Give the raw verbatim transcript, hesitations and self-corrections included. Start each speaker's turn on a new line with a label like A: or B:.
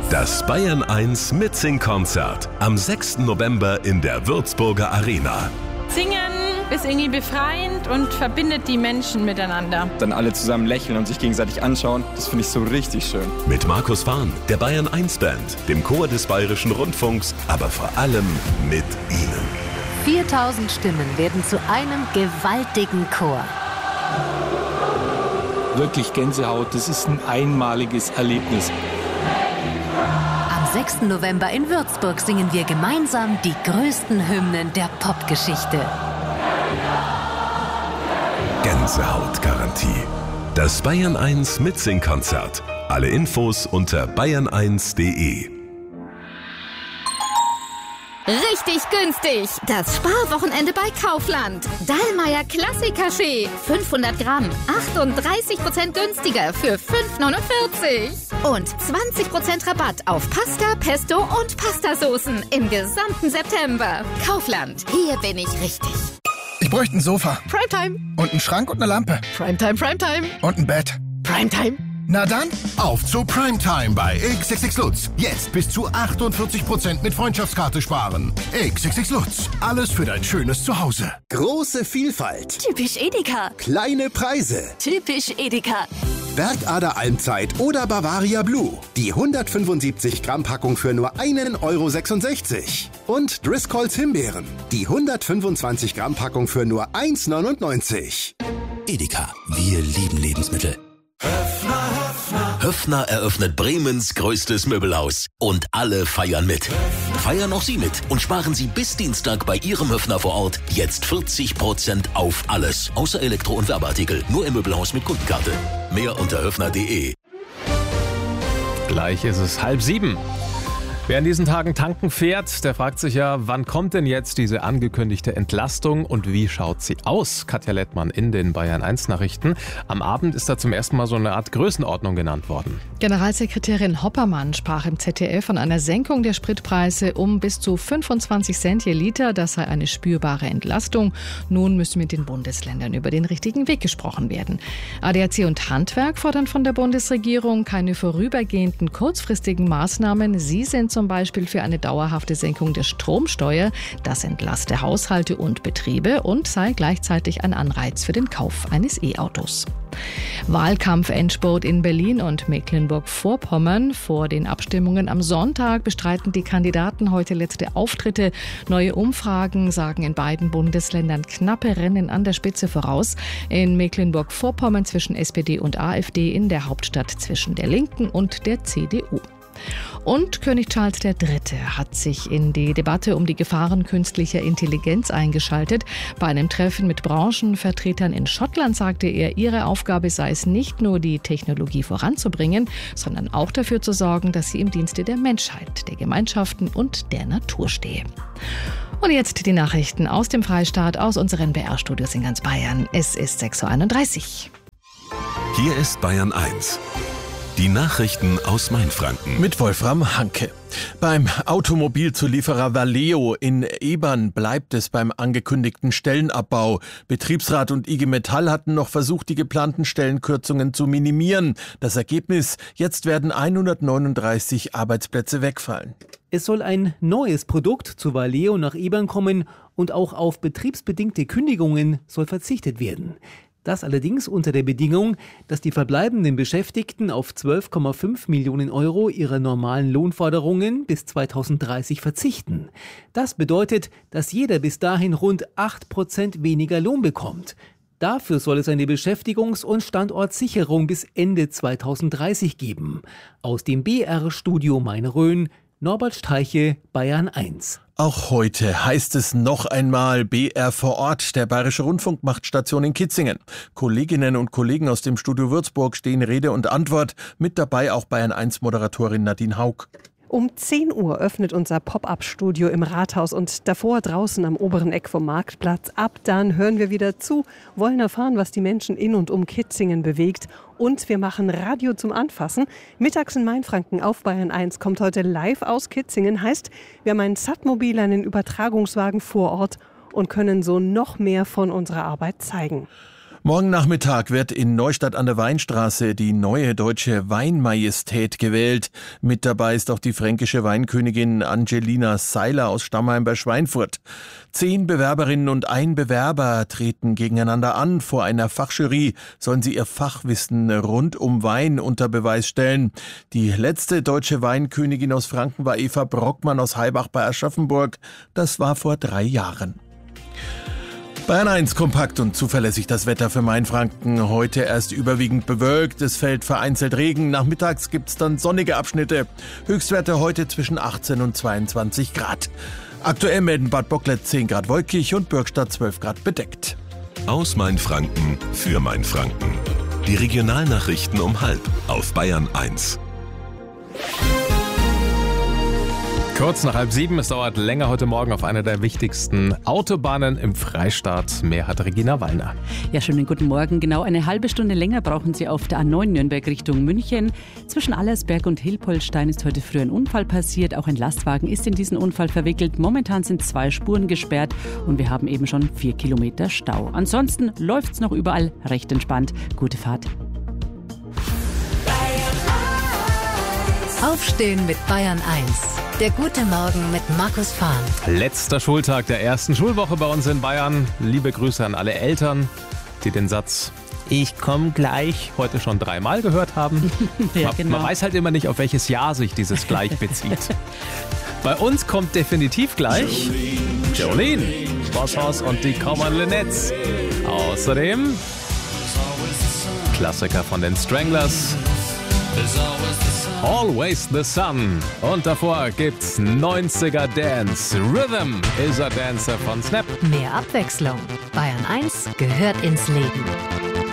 A: Das Bayern eins Mitsing-Konzert am sechsten November in der Würzburger Arena.
B: Singen ist irgendwie befreiend und verbindet die Menschen miteinander.
C: Dann alle zusammen lächeln und sich gegenseitig anschauen, das finde ich so richtig schön.
A: Mit Markus Fahn, der Bayern eins Band, dem Chor des Bayerischen Rundfunks, aber vor allem mit Ihnen.
D: viertausend Stimmen werden zu einem gewaltigen Chor.
E: Wirklich Gänsehaut, das ist ein einmaliges Erlebnis.
D: Am sechsten November in Würzburg singen wir gemeinsam die größten Hymnen der Popgeschichte.
A: Gänsehautgarantie. Das Bayern eins Mitsing-Konzert. Alle Infos unter bayern eins punkt de.
F: Richtig günstig. Das Sparwochenende bei Kaufland. Dallmayr Klassik-Kaffee. fünfhundert Gramm. achtunddreißig Prozent günstiger für fünf neunundvierzig. Und zwanzig Prozent Rabatt auf Pasta, Pesto und Pastasoßen im gesamten September. Kaufland. Hier bin ich richtig.
G: Ich bräuchte ein Sofa.
H: Primetime.
G: Und einen Schrank und eine Lampe.
H: Primetime, Primetime.
G: Und ein Bett.
H: Primetime.
G: Na dann,
I: auf zu Primetime bei X X X Lutz. Jetzt bis zu achtundvierzig Prozent mit Freundschaftskarte sparen. X X X Lutz. Alles für dein schönes Zuhause.
J: Große Vielfalt.
K: Typisch Edeka.
J: Kleine Preise.
K: Typisch Edeka.
J: Bergader Almzeit oder Bavaria Blue. Die hundertfünfundsiebzig Gramm Packung für nur einen Euro sechsundsechzig. Und Driscolls Himbeeren. Die hundertfünfundzwanzig Gramm Packung für nur eins neunundneunzig.
L: Edeka. Wir lieben Lebensmittel.
M: Höffner, Höffner.
L: Höffner eröffnet Bremens größtes Möbelhaus. Und alle feiern mit. Höffner. Feiern auch Sie mit und sparen Sie bis Dienstag bei Ihrem Höffner vor Ort jetzt vierzig Prozent auf alles. Außer Elektro- und Werbeartikel. Nur im Möbelhaus mit Kundenkarte. Mehr unter höffner punkt de.
N: Gleich ist es halb sieben. Wer in diesen Tagen tanken fährt, der fragt sich ja, wann kommt denn jetzt diese angekündigte Entlastung und wie schaut sie aus? Katja Lettmann in den Bayern eins Nachrichten. Am Abend ist da zum ersten Mal so eine Art Größenordnung genannt worden.
H: Generalsekretärin Hoppermann sprach im Z D F von einer Senkung der Spritpreise um bis zu fünfundzwanzig Cent je Liter. Das sei eine spürbare Entlastung. Nun müsse mit den Bundesländern über den richtigen Weg gesprochen werden. A D A C und Handwerk fordern von der Bundesregierung keine vorübergehenden, kurzfristigen Maßnahmen. Sie sind zum Beispiel für eine dauerhafte Senkung der Stromsteuer. Das entlaste Haushalte und Betriebe und sei gleichzeitig ein Anreiz für den Kauf eines E-Autos. Wahlkampf-Endspurt in Berlin und Mecklenburg-Vorpommern. Vor den Abstimmungen am Sonntag bestreiten die Kandidaten heute letzte Auftritte. Neue Umfragen sagen in beiden Bundesländern knappe Rennen an der Spitze voraus. In Mecklenburg-Vorpommern zwischen S P D und A f D, in der Hauptstadt zwischen der Linken und der C D U. Und König Charles der Dritte hat sich in die Debatte um die Gefahren künstlicher Intelligenz eingeschaltet. Bei einem Treffen mit Branchenvertretern in Schottland sagte er, ihre Aufgabe sei es nicht nur, die Technologie voranzubringen, sondern auch dafür zu sorgen, dass sie im Dienste der Menschheit, der Gemeinschaften und der Natur stehe. Und jetzt die Nachrichten aus dem Freistaat, aus unseren B R-Studios in ganz Bayern. Es ist sechs Uhr einunddreißig.
A: Hier ist Bayern eins. Die Nachrichten aus Mainfranken.
O: Mit Wolfram Hanke. Beim Automobilzulieferer Valeo in Ebern bleibt es beim angekündigten Stellenabbau. Betriebsrat und I G Metall hatten noch versucht, die geplanten Stellenkürzungen zu minimieren. Das Ergebnis: Jetzt werden hundertneununddreißig Arbeitsplätze wegfallen.
P: Es soll ein neues Produkt zu Valeo nach Ebern kommen und auch auf betriebsbedingte Kündigungen soll verzichtet werden. Das allerdings unter der Bedingung, dass die verbleibenden Beschäftigten auf zwölf Komma fünf Millionen Euro ihrer normalen Lohnforderungen bis zweitausenddreißig verzichten. Das bedeutet, dass jeder bis dahin rund acht Prozent weniger Lohn bekommt. Dafür soll es eine Beschäftigungs- und Standortsicherung bis Ende zweitausenddreißig geben. Aus dem B R-Studio Main-Rhön, Norbert Streiche, Bayern eins.
O: Auch heute heißt es noch einmal B R vor Ort. Der Bayerische Rundfunk macht Station in Kitzingen. Kolleginnen und Kollegen aus dem Studio Würzburg stehen Rede und Antwort. Mit dabei auch Bayern eins Moderatorin Nadine Haug.
Q: Um zehn Uhr öffnet unser Pop-up-Studio im Rathaus und davor draußen am oberen Eck vom Marktplatz. Ab dann hören wir wieder zu, wollen erfahren, was die Menschen in und um Kitzingen bewegt. Und wir machen Radio zum Anfassen. Mittags in Mainfranken auf Bayern eins kommt heute live aus Kitzingen. Heißt, wir haben ein Satmobil, einen Übertragungswagen vor Ort und können so noch mehr von unserer Arbeit zeigen.
O: Morgen Nachmittag wird in Neustadt an der Weinstraße die neue deutsche Weinmajestät gewählt. Mit dabei ist auch die fränkische Weinkönigin Angelina Seiler aus Stammheim bei Schweinfurt. Zehn Bewerberinnen und ein Bewerber treten gegeneinander an. Vor einer Fachjury sollen sie ihr Fachwissen rund um Wein unter Beweis stellen. Die letzte deutsche Weinkönigin aus Franken war Eva Brockmann aus Haibach bei Aschaffenburg. Das war vor drei Jahren. Bayern eins kompakt und zuverlässig das Wetter für Mainfranken. Heute erst überwiegend bewölkt, es fällt vereinzelt Regen. Nachmittags gibt's dann sonnige Abschnitte. Höchstwerte heute zwischen achtzehn und zweiundzwanzig Grad. Aktuell melden Bad Bocklet zehn Grad wolkig und Bürgstadt zwölf Grad bedeckt.
A: Aus Mainfranken für Mainfranken. Die Regionalnachrichten um halb auf Bayern eins.
N: Kurz nach halb sieben, es dauert länger heute Morgen auf einer der wichtigsten Autobahnen im Freistaat. Mehr hat Regina Wallner.
R: Ja, schönen guten Morgen. Genau eine halbe Stunde länger brauchen Sie auf der A neun Nürnberg Richtung München. Zwischen Allersberg und Hilpoltstein ist heute früh ein Unfall passiert. Auch ein Lastwagen ist in diesen Unfall verwickelt. Momentan sind zwei Spuren gesperrt und wir haben eben schon vier Kilometer Stau. Ansonsten läuft's noch überall recht entspannt. Gute Fahrt.
D: Aufstehen mit Bayern eins. Der gute Morgen mit Markus Fahn.
N: Letzter Schultag der ersten Schulwoche bei uns in Bayern. Liebe Grüße an alle Eltern, die den Satz "Ich komme gleich" heute schon dreimal gehört haben.
R: Ja,
N: man,
R: genau.
N: man weiß halt immer nicht, auf welches Jahr sich dieses gleich bezieht. Bei uns kommt definitiv gleich Jolene, Bosshaus und die Common Linettes. Außerdem Klassiker von den Stranglers, Always the Sun. Und davor gibt's neunziger Dance. Rhythm is a Dancer von Snap.
D: Mehr Abwechslung. Bayern eins gehört ins Leben.